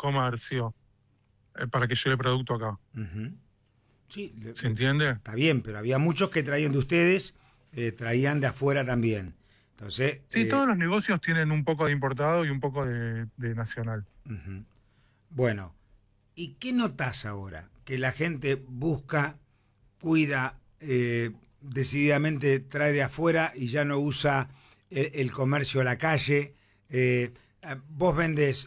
comercio para que llegue el producto acá. Uh-huh. Sí, ¿Se entiende? Está bien, pero había muchos que traían de ustedes, traían de afuera también. Entonces, Sí, todos los negocios tienen un poco de importado y un poco de nacional. Uh-huh. Bueno, ¿y qué notas ahora? Que la gente busca, cuida, decididamente trae de afuera y ya no usa el comercio a la calle. Vos vendés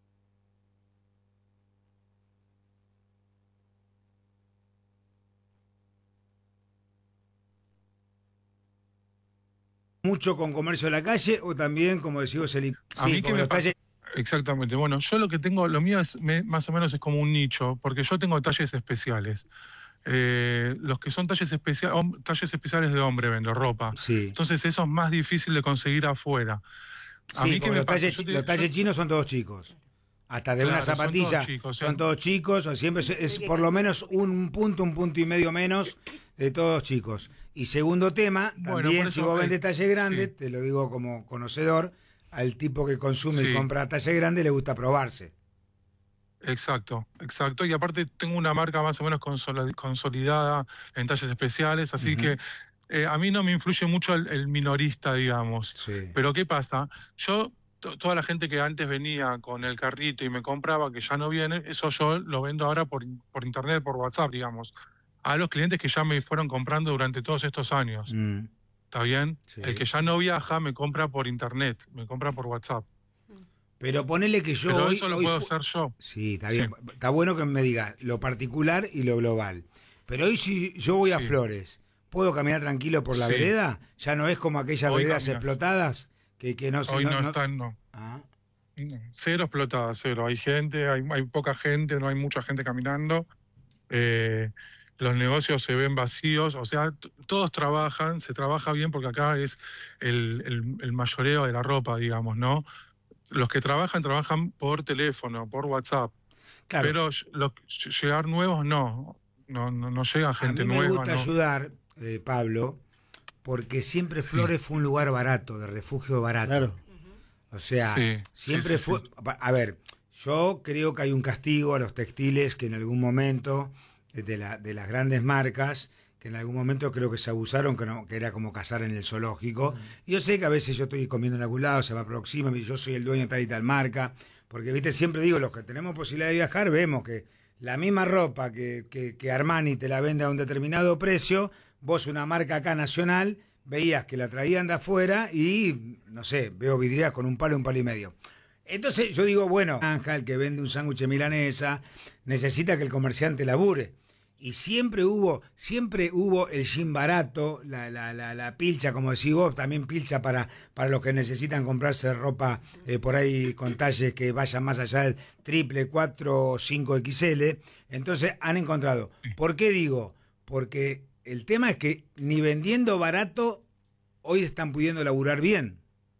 mucho con comercio a la calle o también, como decimos, A mí que me los talles. Exactamente. Bueno, yo lo que tengo, lo mío es más o menos es como un nicho, porque yo tengo talles especiales. Los que son talles especiales de hombre vendo ropa. Sí. Entonces eso es más difícil de conseguir afuera. A Sí, mí que porque me los talles chinos son todos chicos. Hasta de claro, una zapatilla son todos chicos, o siempre es por lo menos un punto y medio menos de todos chicos. Y segundo tema, bueno, también si vos vendés talle grande, sí. te lo digo como conocedor, al tipo que consume Sí. y compra talle grande le gusta probarse. Exacto. Y aparte tengo una marca más o menos consolidada en talles especiales, así que a mí no me influye mucho el minorista, digamos. Sí. Pero ¿qué pasa? Yo, toda la gente que antes venía con el carrito y me compraba, que ya no viene, eso yo lo vendo ahora por internet, por WhatsApp, digamos. A los clientes que ya me fueron comprando durante todos estos años. ¿Está bien? Sí. El que ya no viaja me compra por internet, me compra por WhatsApp. Pero ponele que yo Pero hoy... eso lo puedo hacer yo. Sí, está bien. Sí. Está bueno que me digas lo particular y lo global. Pero hoy si yo voy a Flores, ¿puedo caminar tranquilo por la vereda? ¿Ya no es como aquellas hoy veredas caminas. explotadas? Que no se... Hoy no están, no. Ah. Cero explotada, cero. Hay gente, hay poca gente, no hay mucha gente caminando. Los negocios se ven vacíos, o sea, todos trabajan, se trabaja bien porque acá es el mayoreo de la ropa, digamos, ¿no? Los que trabajan por teléfono, por WhatsApp. Claro. Pero llegar nuevos no llega gente nueva. A mí me gusta no. ayudar, Pablo, porque siempre Flores fue un lugar barato, de refugio barato. Claro. O sea, siempre fue... A ver, yo creo que hay un castigo a los textiles que en algún momento, de las grandes marcas, que en algún momento creo que se abusaron, que era como cazar en el zoológico. Y yo sé que a veces yo estoy comiendo en algún lado, se me aproxima, y yo soy el dueño de tal y tal marca, porque, viste, siempre digo, los que tenemos posibilidad de viajar, vemos que la misma ropa que Armani te la vende a un determinado precio, vos una marca acá nacional, veías que la traían de afuera y, no sé, veo vidrieras con un palo y medio. Entonces yo digo, bueno, Ángel, que vende un sándwich de milanesa, necesita que el comerciante labure. Y siempre hubo el jean barato, la pilcha, como decís vos, también pilcha para los que necesitan comprarse ropa por ahí con talles que vayan más allá del 3, 4, 5 XL. Entonces han encontrado. ¿Por qué digo? Porque el tema es que ni vendiendo barato hoy están pudiendo laburar bien.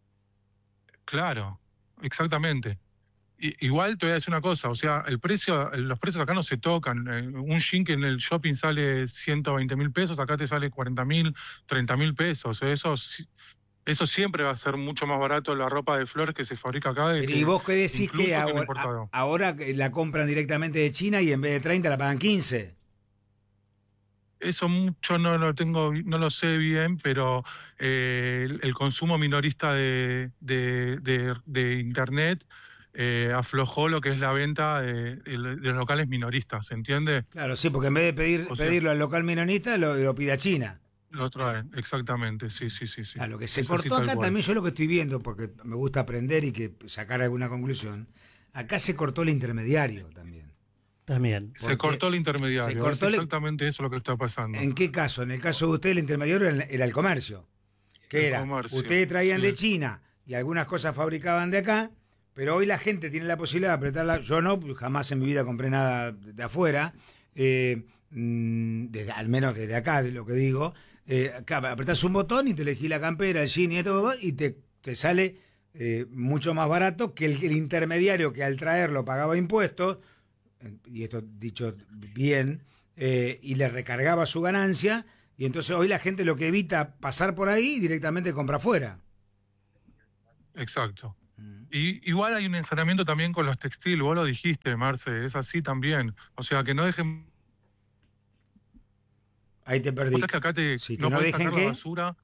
Claro, exactamente. Igual te voy a decir una cosa, o sea, los precios acá no se tocan. Un jean que en el shopping sale 120.000 pesos, acá te sale 40.000, 30.000 pesos. Eso siempre va a ser mucho más barato la ropa de Flores que se fabrica acá. Pero ¿y vos qué decís que ahora la compran directamente de China y en vez de 30 la pagan 15? Eso mucho no lo sé bien, pero el consumo minorista de internet aflojó lo que es la venta de los locales minoristas, ¿se entiende? Claro, sí, porque en vez de pedirlo al local minorista, lo pide a China. Lo traen, exactamente, sí. Claro, lo que se cortó acá también, yo lo que estoy viendo, porque me gusta aprender y que sacar alguna conclusión, acá se cortó el intermediario también. Se cortó el intermediario, exactamente eso lo que está pasando. ¿En qué caso? En el caso de usted, el intermediario era el comercio. Ustedes traían de China y algunas cosas fabricaban de acá, pero hoy la gente tiene la posibilidad de apretarla. Yo no, jamás en mi vida compré nada de afuera, al menos desde acá, de lo que digo. Acá apretás un botón y te elegís la campera, el jean y esto, y te sale mucho más barato que el intermediario que al traerlo pagaba impuestos, y esto dicho bien, y le recargaba su ganancia, y entonces hoy la gente lo que evita pasar por ahí directamente compra afuera. Exacto. Y igual hay un ensanamiento también con los textiles, vos lo dijiste, Marce, es así también. O sea, que no dejen... Ahí te perdí. Que acá sí, que no dejen sacar ¿qué? la basura...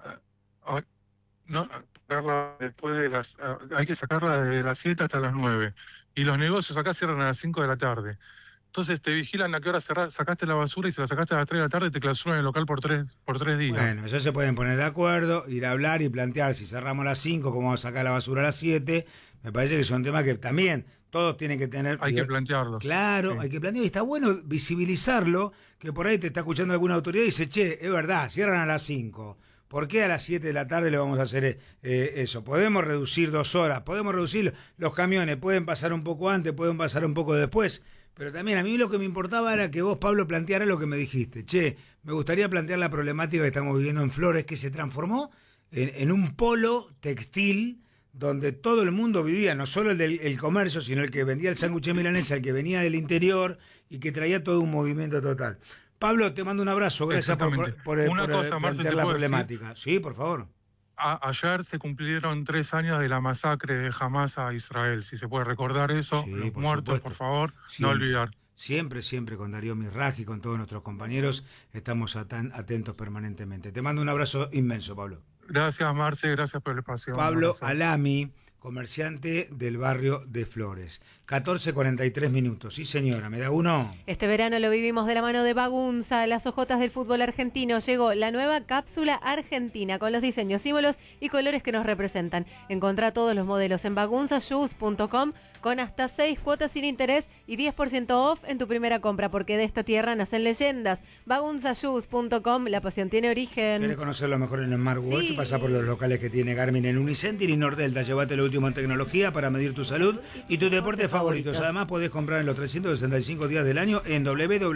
no, después de hay que sacarla desde las 7 hasta las 9. Y los negocios acá cierran a las 5 de la tarde. Entonces te vigilan a qué hora sacaste la basura y si la sacaste a las 3 de la tarde te clausuran el local por tres días. Bueno, ellos se pueden poner de acuerdo, ir a hablar y plantear si cerramos a las 5, cómo vamos a sacar la basura a las 7. Me parece que son temas que también todos tienen que tener... Hay que plantearlos. Claro, sí. Hay que plantearlo y está bueno visibilizarlo, que por ahí te está escuchando alguna autoridad y dice, che, es verdad, cierran a las 5. ¿Por qué a las 7 de la tarde le vamos a hacer eso? Podemos reducir 2 horas, podemos reducir los camiones, pueden pasar un poco antes, pueden pasar un poco después. Pero también a mí lo que me importaba era que vos, Pablo, plantearas lo que me dijiste. Che, me gustaría plantear la problemática que estamos viviendo en Flores, que se transformó en un polo textil donde todo el mundo vivía, no solo el comercio, sino el que vendía el sándwich de milanesa, el que venía del interior y que traía todo un movimiento total. Pablo, te mando un abrazo. Gracias por plantear la problemática. ¿Sí? Sí, por favor. Ayer se cumplieron 3 años de la masacre de Hamas a Israel. Si se puede recordar eso, sí, los muertos, por favor, siempre, no olvidar. Siempre con Darío Mirraj y con todos nuestros compañeros estamos atentos permanentemente. Te mando un abrazo inmenso, Pablo. Gracias, Marce, gracias por el espacio. Pablo Alami, comerciante del barrio de Flores. 14:43 minutos. Sí, señora, ¿me da uno? Este verano lo vivimos de la mano de Bagunza, las ojotas del fútbol argentino. Llegó la nueva cápsula argentina con los diseños, símbolos y colores que nos representan. Encontrá todos los modelos en bagunzashoes.com con hasta 6 cuotas sin interés y 10% off en tu primera compra, porque de esta tierra nacen leyendas. Bagunzashoes.com, la pasión tiene origen. ¿Quieres conocerlo mejor en el Smartwatch? Sí. Pasa por los locales que tiene Garmin en Unicenter y Nordelta. Llévate lo último en tecnología para medir tu salud y tu deporte favoritos. Además, podés comprar en los 365 días del año en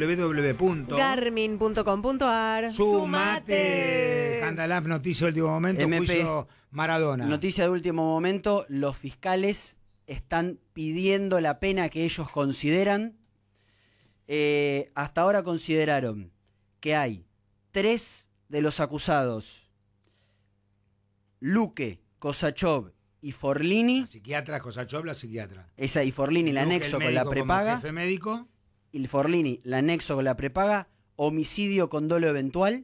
www.garmin.com.ar. ¡Sumate! Candalab, noticia de último momento, MP, juicio Maradona. Noticia de último momento, los fiscales están pidiendo la pena que ellos consideran. Hasta ahora consideraron que hay 3 de los acusados, Luque, Kosachov y Forlini. La psiquiatra, Kosachov, la psiquiatra. Esa, y Forlini, la anexo con la prepaga. Jefe médico. Y Forlini, la anexo con la prepaga. Homicidio con dolo eventual.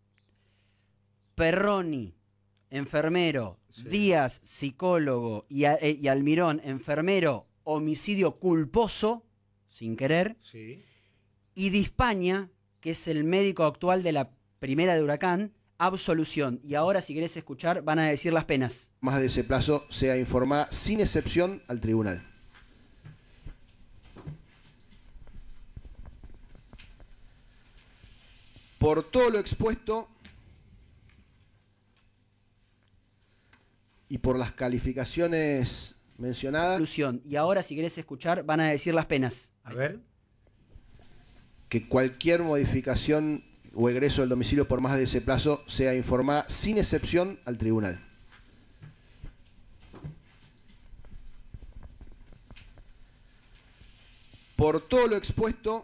Perroni, enfermero. Sí. Díaz, psicólogo. Y Almirón, enfermero. Homicidio culposo, sin querer. Sí. Y Di Spagna, que es el médico actual de la primera de Huracán, absolución. Y ahora, si querés escuchar, van a decir las penas. Más de ese plazo sea informada sin excepción al tribunal. Por todo lo expuesto y por las calificaciones mencionadas. Absolución. Y ahora, si querés escuchar, van a decir las penas. A ver. Que cualquier modificación o egreso del domicilio por más de ese plazo sea informada sin excepción al tribunal. Por todo lo expuesto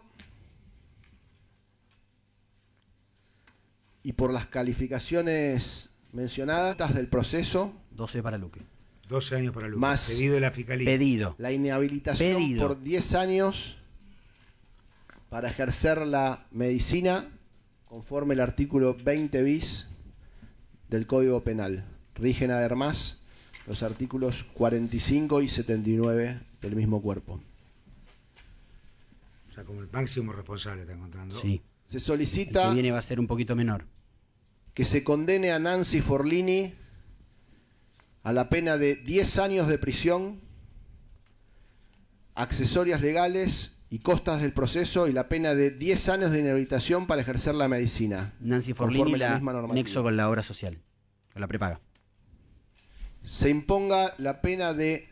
y por las calificaciones mencionadas del proceso. 12 para Luque. 12 años para Luque. Más pedido de la fiscalía. Pedido. La inhabilitación por 10 años para ejercer la medicina conforme el artículo 20 bis del Código Penal. Rigen además los artículos 45 y 79 del mismo cuerpo. O sea, como el máximo responsable está encontrando. Sí. Se solicita el que viene va a ser un poquito menor. Que se condene a Nancy Forlini a la pena de 10 años de prisión, accesorias legales y costas del proceso y la pena de 10 años de inhabilitación para ejercer la medicina. Nancy Forlini, la nexo con la obra social, con la prepaga. Se imponga la pena de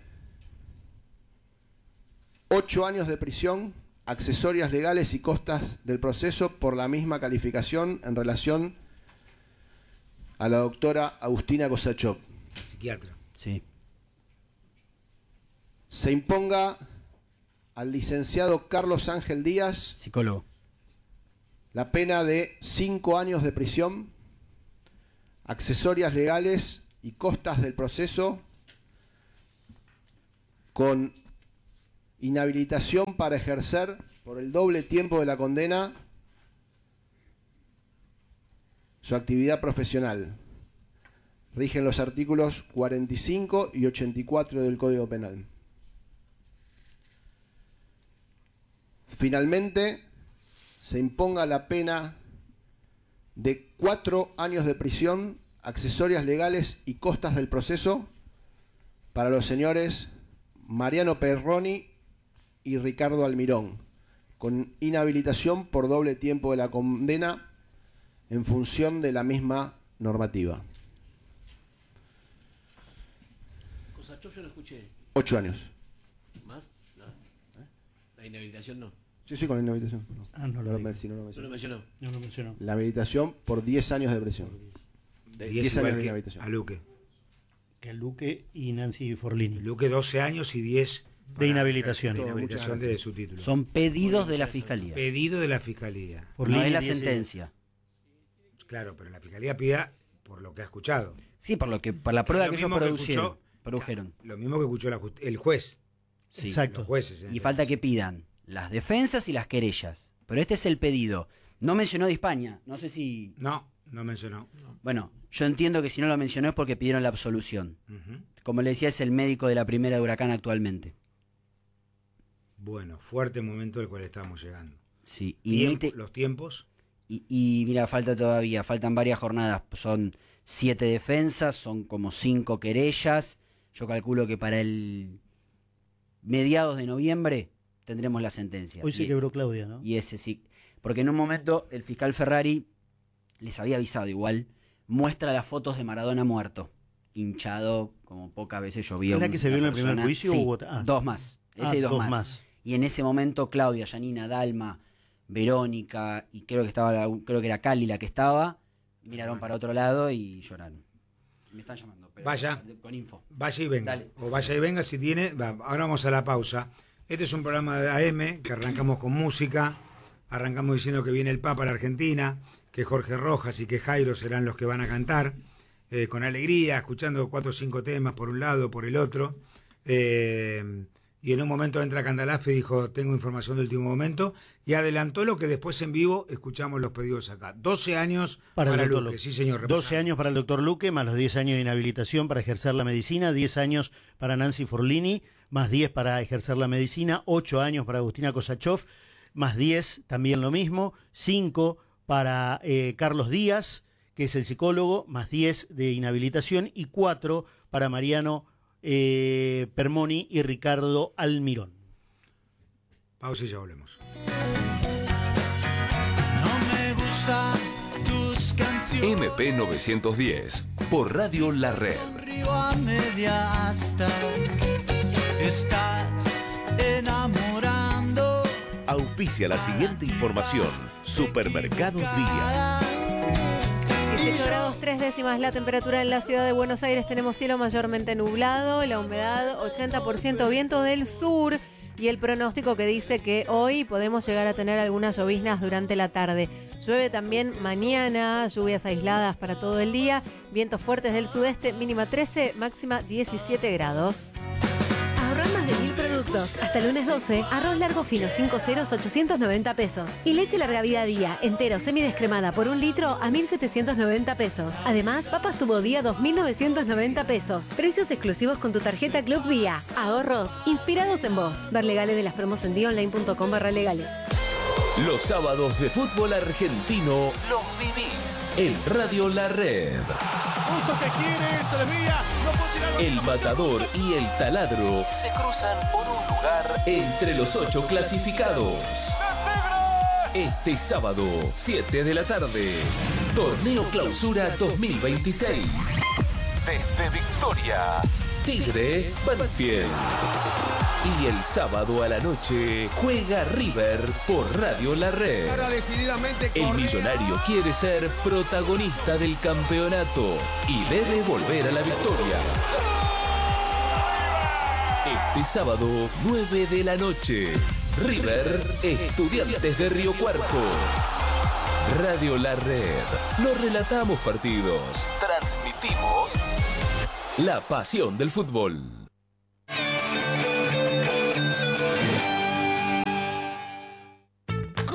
8 años de prisión, accesorias legales y costas del proceso por la misma calificación en relación a la doctora Agustina Kosachov. Psiquiatra. Sí. Se imponga al licenciado Carlos Ángel Díaz, psicólogo, la pena de 5 años de prisión, accesorias legales y costas del proceso con inhabilitación para ejercer por el doble tiempo de la condena su actividad profesional. Rigen los artículos 45 y 84 del Código Penal. Finalmente, se imponga la pena de 4 años de prisión, accesorias legales y costas del proceso para los señores Mariano Perroni y Ricardo Almirón, con inhabilitación por doble tiempo de la condena en función de la misma normativa. Yo no escuché. 8 años. ¿Más? No. La inhabilitación no. Sí, con la inhabilitación. No lo mencionó. La habilitación por 10 años de prisión. 10 años de inhabilitación. A Luque. Que Luque y Nancy Forlini. Luque 12 años y 10 de inhabilitación. De inhabilitación de su título. Son pedidos de la Fiscalía. Pedido de la Fiscalía. No es la sentencia. Claro, pero la Fiscalía pida por lo que ha escuchado. Sí, por la prueba que ellos produjeron. Lo mismo que escuchó el juez. Sí, exacto. Los jueces. Y falta que pidan las defensas y las querellas. Pero este es el pedido. No mencionó de España. No sé si... No mencionó. Bueno, yo entiendo que si no lo mencionó es porque pidieron la absolución. Como le decía, es el médico de la primera de Huracán actualmente. Bueno, fuerte momento al cual estamos llegando. Sí. Los tiempos. Y mira, faltan varias jornadas. Son 7 defensas, son como 5 querellas. Yo calculo que para el mediados de noviembre tendremos la sentencia. Hoy se quebró Claudia, ¿no? Y ese sí. Porque en un momento el fiscal Ferrari les había avisado igual, muestra las fotos de Maradona muerto, hinchado, como pocas veces yo vi. ¿Es la que se vio en el primer juicio? Sí, 2 más. Ese y 2 más. Y en ese momento Claudia, Yanina, Dalma, Verónica y creo que era Cali la que estaba, miraron para otro lado y lloraron. Me están llamando. Pero vaya. Con info. Vaya y venga. Dale. O vaya y venga si tiene. Ahora vamos a la pausa. Este es un programa de AM que arrancamos con música. Arrancamos diciendo que viene el Papa a la Argentina, que Jorge Rojas y que Jairo serán los que van a cantar. Con alegría, escuchando 4 o 5 temas por un lado, por el otro. Y en un momento entra Candelafe y dijo, tengo información del último momento, y adelantó lo que después en vivo escuchamos los pedidos acá. 12 años para Luque. Sí, señor. 12 años para el doctor Luque, más los 10 años de inhabilitación para ejercer la medicina, 10 años para Nancy Forlini, más 10 para ejercer la medicina, 8 años para Agustina Kosachov, más 10 también lo mismo, 5 para Carlos Díaz, que es el psicólogo, más 10 de inhabilitación, y 4 para Mariano Permoni y Ricardo Almirón. Pausa y ya volvemos. No me gustan tus canciones. MP 910 por Radio La Red. Río a media asta. Estás enamorando. Auspicia la siguiente información. Supermercados Día. 18 grados 3 décimas la temperatura en la ciudad de Buenos Aires. Tenemos cielo mayormente nublado, la humedad 80%, viento del sur y el pronóstico que dice que hoy podemos llegar a tener algunas lloviznas durante la tarde. Llueve también mañana, lluvias aisladas para todo el día, vientos fuertes del sudeste, mínima 13, máxima 17 grados. Ahorrar más de 1000 productos. Hasta el lunes 12, arroz largo fino 5 ceros 890 pesos. Y leche larga vida día, entero semidescremada por 1 litro a 1790 pesos. Además, papas tubo día 2990 pesos. Precios exclusivos con tu tarjeta Club Día. Ahorros inspirados en vos. Ver legales de las promos en dionline.com/legales. Los sábados de fútbol argentino los vivís en Radio La Red. El Matador y el Taladro se cruzan por un lugar entre los 8 clasificados. Este sábado, 7 de la tarde, Torneo Clausura 2026. Desde Victoria, Tigre Banfield. Y el sábado a la noche juega River por Radio La Red. El millonario quiere ser protagonista del campeonato y debe volver a la victoria. Este sábado, 9 de la noche, River, Estudiantes de Río Cuarto. Radio La Red. No relatamos partidos, transmitimos la pasión del fútbol.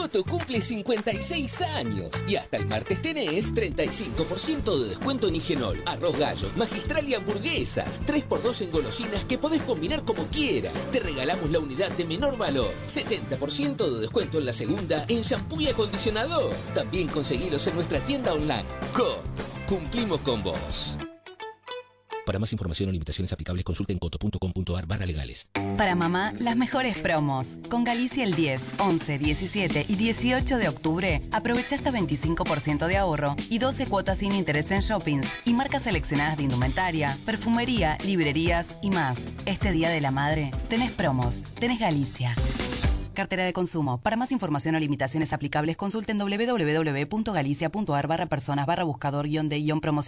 Coto cumple 56 años y hasta el martes tenés 35% de descuento en Higenol, arroz gallo, magistral y hamburguesas. 3x2 en golosinas que podés combinar como quieras. Te regalamos la unidad de menor valor. 70% de descuento en la segunda en shampoo y acondicionador. También conseguilos en nuestra tienda online. Coto, cumplimos con vos. Para más información o limitaciones aplicables, consulten coto.com.ar/legales. Para mamá, las mejores promos. Con Galicia el 10, 11, 17 y 18 de octubre, aprovecha hasta 25% de ahorro y 12 cuotas sin interés en shoppings y marcas seleccionadas de indumentaria, perfumería, librerías y más. Este Día de la Madre, tenés promos, tenés Galicia. Cartera de consumo. Para más información o limitaciones aplicables, consulten www.galicia.ar/personas/buscador-de-promociones.